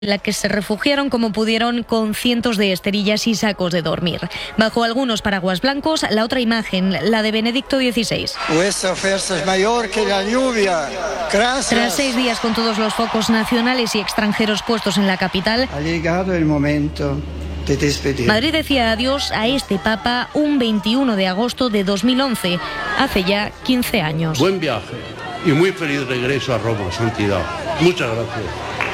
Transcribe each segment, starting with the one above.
la que se refugiaron como pudieron con cientos de esterillas y sacos de dormir. Bajo algunos paraguas blancos, la otra imagen, la de Benedicto XVI. Vuestra fuerza es mayor que la lluvia. Gracias. Tras 6 días con todos los focos nacionales y extranjeros puestos en la capital, Ha llegado el momento de despedir. Madrid decía adiós a este Papa un 21 de agosto de 2011, hace ya 15 años. Buen viaje y muy feliz regreso a Roma, Santidad. Muchas gracias.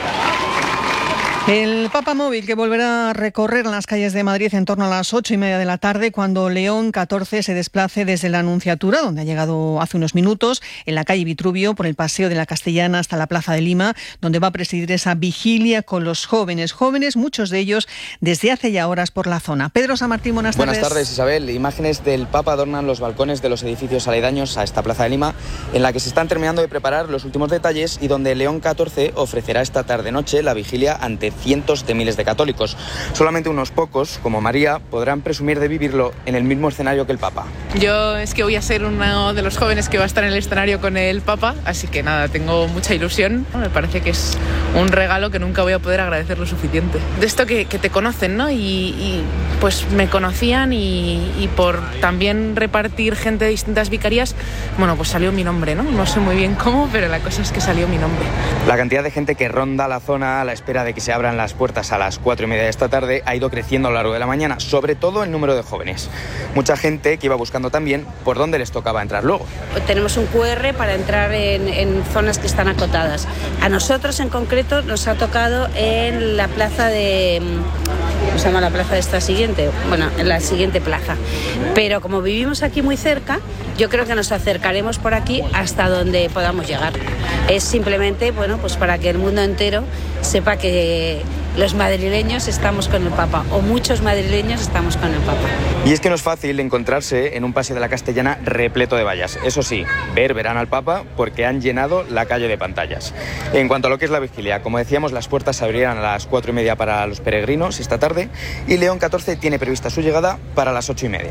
El Papa móvil que volverá a recorrer las calles de Madrid en torno a las 8:30 de la tarde cuando León XIV se desplace desde la Anunciatura, donde ha llegado hace unos minutos, en la calle Vitruvio, por el Paseo de la Castellana hasta la Plaza de Lima, donde va a presidir esa vigilia con los jóvenes, muchos de ellos desde hace ya horas por la zona. Pedro San Martín, buenas tardes. Buenas tardes, Isabel. Imágenes del Papa adornan los balcones de los edificios aledaños a esta Plaza de Lima, en la que se están terminando de preparar los últimos detalles y donde León XIV ofrecerá esta tarde-noche la vigilia ante cientos de miles de católicos. Solamente unos pocos, como María, podrán presumir de vivirlo en el mismo escenario que el Papa. Yo es que voy a ser uno de los jóvenes que va a estar en el escenario con el Papa, así que nada, tengo mucha ilusión. Me parece que es un regalo que nunca voy a poder agradecer lo suficiente. De esto que te conocen, ¿no? Y pues me conocían y por también repartir gente de distintas vicarías, bueno, pues salió mi nombre, ¿no? No sé muy bien cómo, pero la cosa es que salió mi nombre. La cantidad de gente que ronda la zona a la espera de que se abran las puertas a las 4:30 de esta tarde ha ido creciendo a lo largo de la mañana, sobre todo el número de jóvenes. Mucha gente que iba buscando también por dónde les tocaba entrar luego. Tenemos un QR para entrar en zonas que están acotadas. A nosotros en concreto nos ha tocado en la plaza de... ¿Cómo se llama la plaza de esta siguiente? Bueno, en la siguiente plaza. Pero como vivimos aquí muy cerca, yo creo que nos acercaremos por aquí hasta donde podamos llegar. Es simplemente, bueno, pues para que el mundo entero sepa que los madrileños estamos con el Papa, o muchos madrileños estamos con el Papa. Y es que no es fácil encontrarse en un paseo de la Castellana repleto de vallas. Eso sí, verán al Papa porque han llenado la calle de pantallas. En cuanto a lo que es la vigilia, como decíamos, las puertas se abrirán a las 4:30 para los peregrinos esta tarde y León XIV tiene prevista su llegada para las 8:30.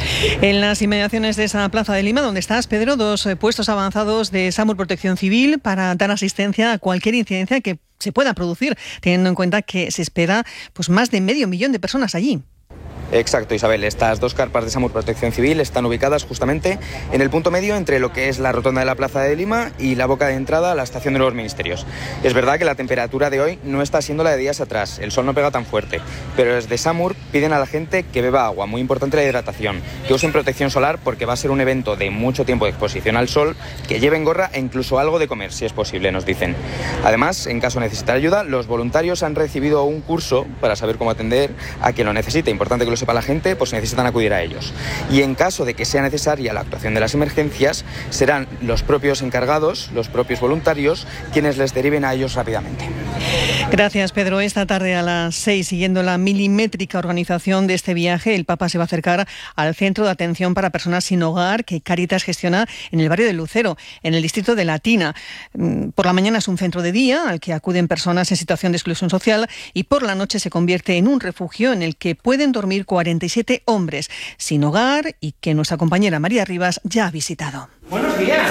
En las inmediaciones de esa Plaza de Lima, donde estás, Pedro, 2 puestos avanzados de SAMUR Protección Civil para dar asistencia a cualquier incidencia que se pueda producir, teniendo en cuenta que se espera pues más de 500.000 de personas allí. Exacto, Isabel. Estas 2 carpas de SAMUR Protección Civil están ubicadas justamente en el punto medio entre lo que es la rotonda de la Plaza de Lima y la boca de entrada a la estación de Nuevos Ministerios. Es verdad que la temperatura de hoy no está siendo la de días atrás, el sol no pega tan fuerte, pero desde SAMUR piden a la gente que beba agua, muy importante la hidratación, que usen protección solar porque va a ser un evento de mucho tiempo de exposición al sol, que lleven gorra e incluso algo de comer, si es posible, nos dicen. Además, en caso de necesitar ayuda, los voluntarios han recibido un curso para saber cómo atender a quien lo necesite. Importante que lo sepa la gente, pues necesitan acudir a ellos. Y en caso de que sea necesaria la actuación de las emergencias, serán los propios encargados, los propios voluntarios, quienes les deriven a ellos rápidamente. Gracias, Pedro. Esta tarde a las 6, siguiendo la milimétrica organización de este viaje, el Papa se va a acercar al centro de atención para personas sin hogar que Cáritas gestiona en el barrio de Lucero, en el distrito de Latina. Por la mañana es un centro de día al que acuden personas en situación de exclusión social y por la noche se convierte en un refugio en el que pueden dormir 47 hombres sin hogar y que nuestra compañera María Rivas ya ha visitado. ¡Buenos días!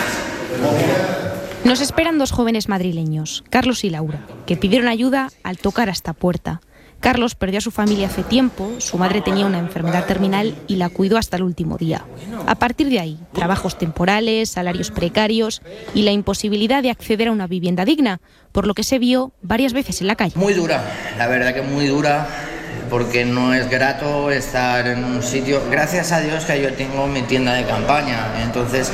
Nos esperan 2 jóvenes madrileños, Carlos y Laura, que pidieron ayuda al tocar a esta puerta. Carlos perdió a su familia hace tiempo, su madre tenía una enfermedad terminal y la cuidó hasta el último día. A partir de ahí, trabajos temporales, salarios precarios y la imposibilidad de acceder a una vivienda digna, por lo que se vio varias veces en la calle. Muy dura, la verdad que muy dura, porque no es grato estar en un sitio. Gracias a Dios que yo tengo mi tienda de campaña, entonces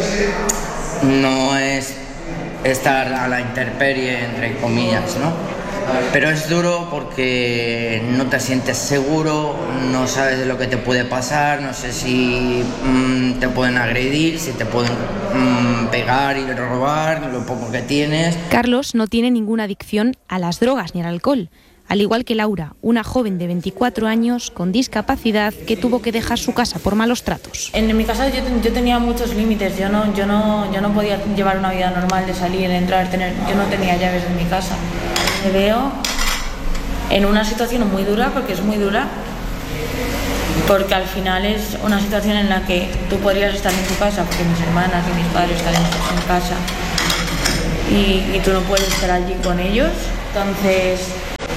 no es estar a la intemperie, entre comillas, ¿no? Pero es duro porque no te sientes seguro, no sabes de lo que te puede pasar, no sé si te pueden agredir, si te pueden pegar y robar lo poco que tienes. Carlos no tiene ninguna adicción a las drogas ni al alcohol, al igual que Laura, una joven de 24 años con discapacidad que tuvo que dejar su casa por malos tratos. En mi casa yo tenía muchos límites, yo no podía llevar una vida normal de salir, entrar, yo no tenía llaves en mi casa. Me veo en una situación muy dura, porque es muy dura, porque al final es una situación en la que tú podrías estar en tu casa, porque mis hermanas y mis padres están en casa, y tú no puedes estar allí con ellos. Entonces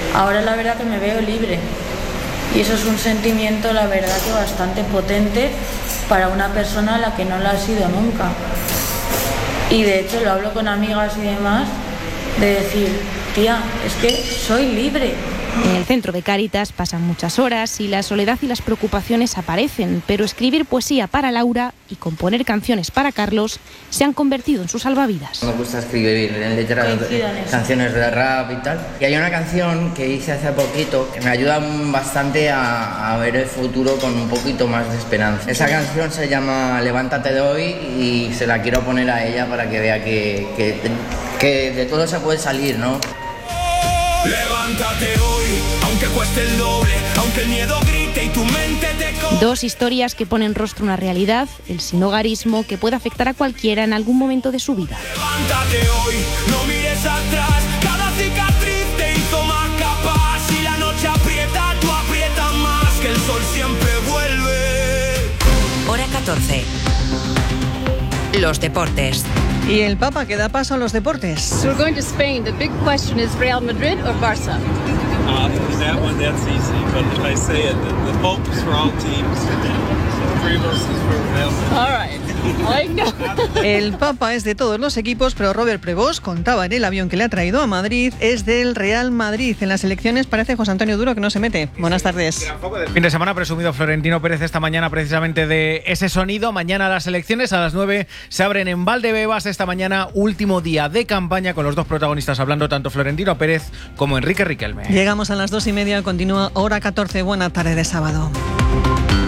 Ahora la verdad que me veo libre. Y eso es un sentimiento, la verdad, que bastante potente para una persona a la que no lo ha sido nunca. Y de hecho lo hablo con amigas y demás, de decir, tía, es que soy libre. En el centro de Cáritas pasan muchas horas y la soledad y las preocupaciones aparecen, pero escribir poesía para Laura y componer canciones para Carlos se han convertido en sus salvavidas. Me gusta escribir en letras, canciones de rap y tal. Y hay una canción que hice hace poquito que me ayuda bastante a ver el futuro con un poquito más de esperanza. Esa canción se llama Levántate de hoy y se la quiero poner a ella para que vea que de todo se puede salir, ¿no? Levántate hoy, aunque cueste el doble, aunque el miedo grite y tu mente te Dos historias que ponen rostro a una realidad, el sinhogarismo que puede afectar a cualquiera en algún momento de su vida. Levántate hoy, no mires atrás, cada cicatriz te hizo más capaz. Si la noche aprieta, tú aprietas más, que el sol siempre vuelve. Hora 14. Los deportes. Y el Papa que da paso a los deportes. We're going to Spain. The big question is Real Madrid or Barça? That one, that's easy. But if I say it, the Pope is for all teams. Three of us is for Real Madrid. All right. El Papa es de todos los equipos, pero Robert Prevost contaba en el avión que le ha traído a Madrid, es del Real Madrid. En las elecciones parece José Antonio Duro que no se mete. Buenas tardes. Fin de semana presumido Florentino Pérez esta mañana precisamente de ese sonido. Mañana las elecciones a las 9 se abren en Valdebebas. Esta mañana último día de campaña con los dos protagonistas hablando, tanto Florentino Pérez como Enrique Riquelme. Llegamos a las 2:30, continúa Hora 14. Buena tarde de sábado.